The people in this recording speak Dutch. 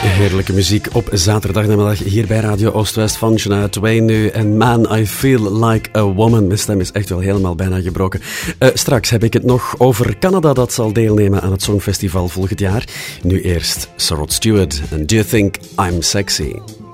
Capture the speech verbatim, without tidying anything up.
Heerlijke muziek op zaterdagmiddag hier bij Radio Oost-West van Shania Twain nu. En Man, I Feel Like a Woman. Mijn stem is echt wel helemaal bijna gebroken. Uh, straks heb ik het nog over Canada dat zal deelnemen aan het Songfestival volgend jaar. Nu eerst Rod Stewart en Do You Think I'm Sexy?